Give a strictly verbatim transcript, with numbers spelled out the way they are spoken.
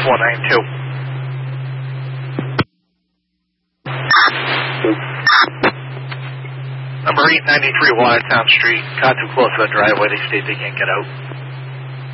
four nine two. Number eight ninety-three Watertown Street. Got too close to the driveway. They state they can't get out.